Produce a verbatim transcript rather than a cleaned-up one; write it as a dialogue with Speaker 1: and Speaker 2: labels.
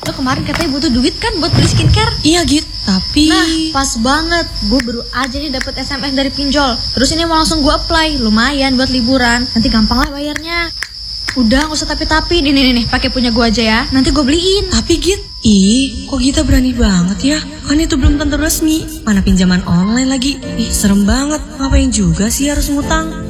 Speaker 1: lo kemarin katanya butuh duit kan buat beli skincare?
Speaker 2: Iya Git, tapi...
Speaker 1: Nah, pas banget. Gue baru aja nih dapet S M S dari pinjol. Terus ini mau langsung gue apply. Lumayan buat liburan. Nanti gampang lah bayarnya. Udah, gak usah tapi-tapi. Nih, nih, nih, nih. Pakai punya gue aja ya. Nanti gue beliin.
Speaker 2: Tapi Git, ih, kok Gita berani banget ya? Kan itu belum tentu resmi. Mana pinjaman online lagi. Ih, serem banget. Ngapain juga sih harus ngutang?